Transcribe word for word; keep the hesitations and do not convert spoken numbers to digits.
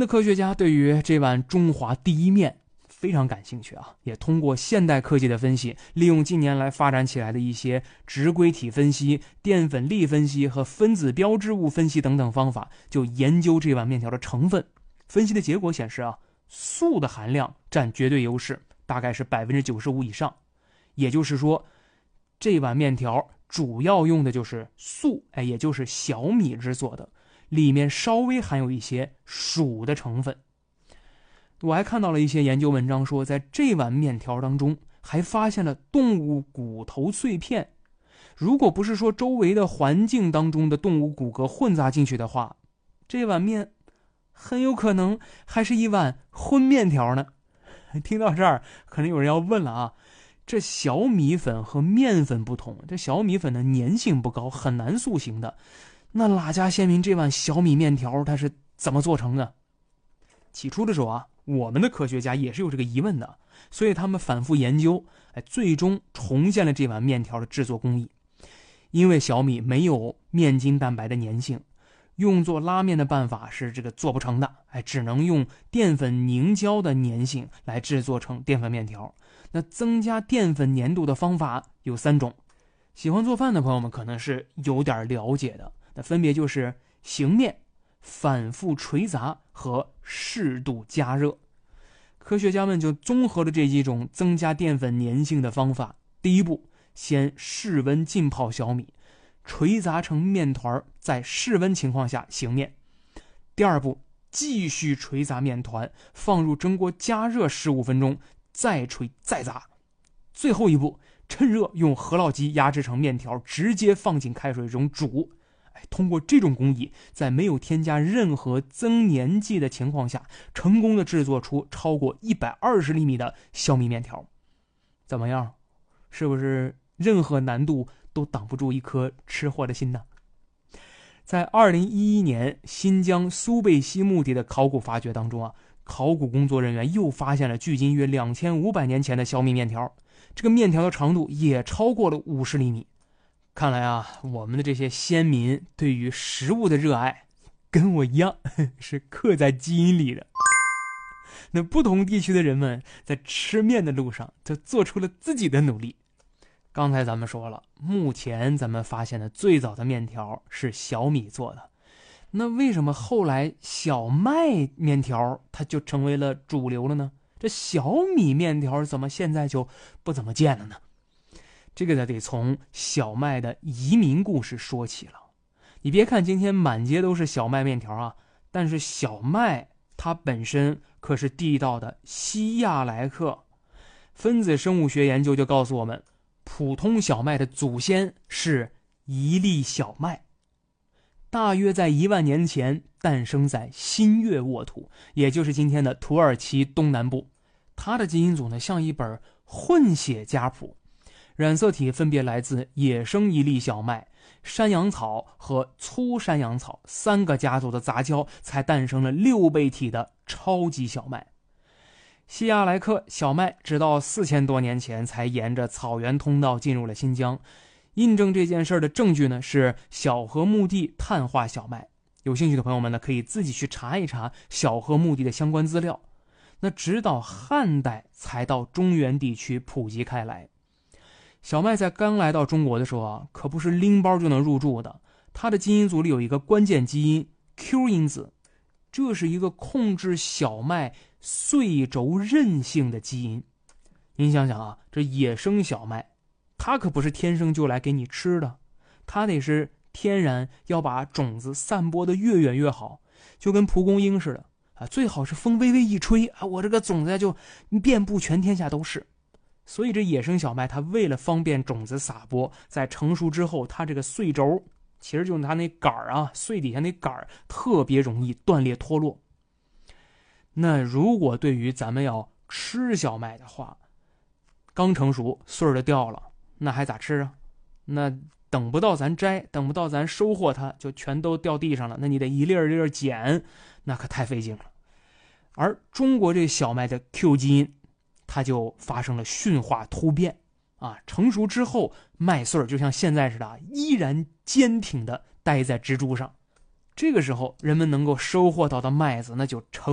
的科学家对于这碗中华第一面非常感兴趣啊，也通过现代科技的分析，利用近年来发展起来的一些质轨体分析、淀粉粒分析和分子标志物分析等等方法，就研究这碗面条的成分。分析的结果显示啊，素的含量占绝对优势，大概是 百分之九十五 以上。也就是说，这碗面条主要用的就是素，哎，也就是小米制作的，里面稍微含有一些薯的成分。我还看到了一些研究文章说，在这碗面条当中还发现了动物骨头碎片。如果不是说周围的环境当中的动物骨骼混杂进去的话，这碗面很有可能还是一碗荤面条呢。听到这儿，可能有人要问了啊，这小米粉和面粉不同，这小米粉的粘性不高，很难塑形的。那哪家县民这碗小米面条它是怎么做成的？起初的时候啊，我们的科学家也是有这个疑问的，所以他们反复研究，哎，最终重现了这碗面条的制作工艺。因为小米没有面筋蛋白的粘性，用做拉面的办法是这个做不成的，哎，只能用淀粉凝胶的粘性来制作成淀粉面条。那增加淀粉粘度的方法有三种，喜欢做饭的朋友们可能是有点了解的，那分别就是醒面、反复捶砸和适度加热。科学家们就综合了这几种增加淀粉粘性的方法。第一步，先室温浸泡小米，捶砸成面团，在室温情况下醒面。第二步，继续捶砸面团，放入蒸锅加热十五分钟，再捶再砸。最后一步，趁热用饸饹机压制成面条，直接放进开水中煮。通过这种工艺，在没有添加任何增粘剂的情况下，成功的制作出超过一百二十厘米的小米面条。怎么样？是不是任何难度都挡不住一颗吃货的心呢？在二零一一年新疆苏贝西墓地的考古发掘当中啊，考古工作人员又发现了距今约两千五百年前的小米面条，这个面条的长度也超过了五十厘米。看来啊，我们的这些先民对于食物的热爱跟我一样，是刻在基因里的。那不同地区的人们在吃面的路上就做出了自己的努力。刚才咱们说了，目前咱们发现的最早的面条是小米做的，那为什么后来小麦面条它就成为了主流了呢？这小米面条怎么现在就不怎么见了呢？这个得从小麦的移民故事说起了。你别看今天满街都是小麦面条啊，但是小麦它本身可是地道的西亚来客。分子生物学研究就告诉我们，普通小麦的祖先是一粒小麦，大约在一万年前诞生在新月沃土，也就是今天的土耳其东南部。它的基因组呢，像一本混血家谱，染色体分别来自野生一粒小麦、山羊草和粗山羊草三个家族的杂交，才诞生了六倍体的超级小麦。西亚来克小麦直到四千多年前才沿着草原通道进入了新疆。印证这件事的证据呢，是小河墓地碳化小麦。有兴趣的朋友们呢，可以自己去查一查小河墓地的相关资料。那直到汉代才到中原地区普及开来。小麦在刚来到中国的时候啊，可不是拎包就能入住的，它的基因组里有一个关键基因 Q 因子，这是一个控制小麦穗轴韧性的基因。您想想啊，这野生小麦它可不是天生就来给你吃的，它得是天然要把种子散播的越远越好，就跟蒲公英似的啊，最好是风微微一吹啊，我这个种子就遍布全天下都是。所以这野生小麦它为了方便种子撒播，在成熟之后，它这个穗轴其实就是它那杆儿啊，穗底下那杆儿特别容易断裂脱落。那如果对于咱们要吃小麦的话，刚成熟穗儿就掉了，那还咋吃啊？那等不到咱摘，等不到咱收获它，就全都掉地上了，那你得一粒儿一粒儿捡，那可太费劲了。而中国这小麦的 Q 基因它就发生了驯化突变啊，成熟之后麦穗就像现在似的依然坚挺的待在植株上。这个时候人们能够收获到的麦子那就成